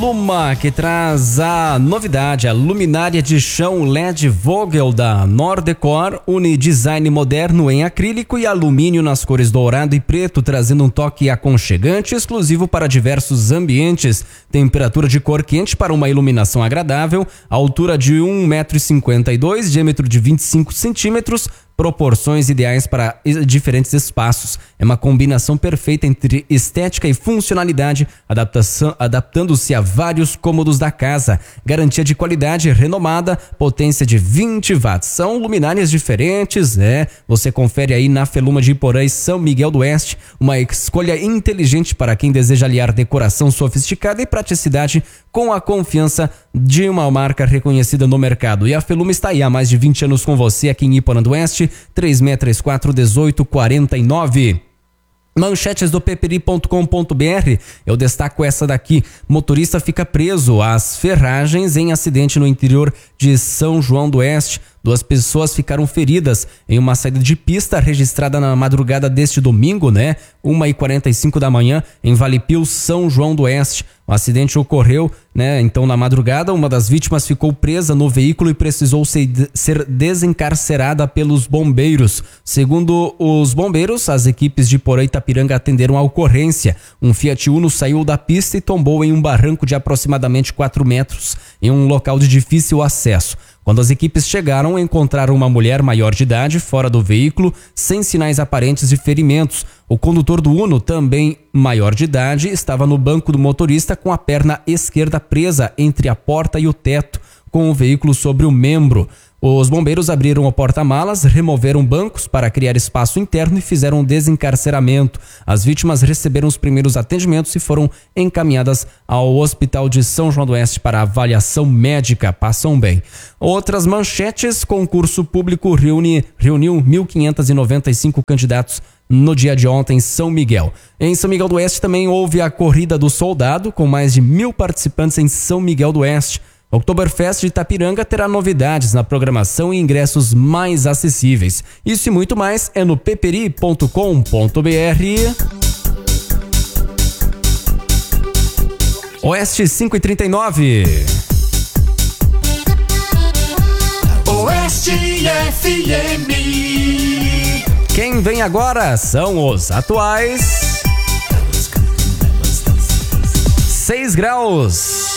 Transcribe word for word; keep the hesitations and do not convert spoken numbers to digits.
Luma, que traz a novidade, a luminária de chão L E D Vogel da Nordecor, une design moderno em acrílico e alumínio nas cores dourado e preto, trazendo um toque aconchegante exclusivo para diversos ambientes. Temperatura de cor quente para uma iluminação agradável, altura de um metro e cinquenta e dois, diâmetro de vinte e cinco centímetros, proporções ideais para diferentes espaços. É uma combinação perfeita entre estética e funcionalidade, adaptação, adaptando-se a vários cômodos da casa. Garantia de qualidade renomada, potência de vinte watts. São luminárias diferentes, né? Você confere aí na Feluma de Iporã e São Miguel do Oeste. Uma escolha inteligente para quem deseja aliar decoração sofisticada e praticidade com a confiança de uma marca reconhecida no mercado. E a Feluma está aí há mais de vinte anos com você aqui em Iporã do Oeste. três seis três quatro, um oito quatro nove. Manchetes do peperi ponto com ponto br. Eu destaco essa daqui. Motorista fica preso às ferragens em acidente no interior de São João do Oeste. Duas pessoas ficaram feridas em uma saída de pista registrada na madrugada deste domingo, né? uma e quarenta e cinco da manhã, em Vale Pio, São João do Oeste. O acidente ocorreu, né? Então, na madrugada, uma das vítimas ficou presa no veículo e precisou ser desencarcerada pelos bombeiros. Segundo os bombeiros, as equipes de Iporã e Itapiranga atenderam a ocorrência. Um Fiat Uno saiu da pista e tombou em um barranco de aproximadamente quatro metros, em um local de difícil acesso. Quando as equipes chegaram, encontraram uma mulher maior de idade fora do veículo, sem sinais aparentes de ferimentos. O condutor do Uno, também maior de idade, estava no banco do motorista com a perna esquerda presa entre a porta e o teto, com o veículo sobre o membro. Os bombeiros abriram o porta-malas, removeram bancos para criar espaço interno e fizeram um desencarceramento. As vítimas receberam os primeiros atendimentos e foram encaminhadas ao Hospital de São João do Oeste para avaliação médica. Passam bem. Outras manchetes: concurso público reúne, reuniu mil quinhentos e noventa e cinco candidatos no dia de ontem em São Miguel. Em São Miguel do Oeste também houve a Corrida do Soldado, com mais de mil participantes em São Miguel do Oeste. O Oktoberfest de Itapiranga terá novidades na programação e ingressos mais acessíveis. Isso e muito mais é no peperi ponto com ponto br. Oeste cinco e trinta e nove. Oeste F M. Quem vem agora são os atuais. seis graus.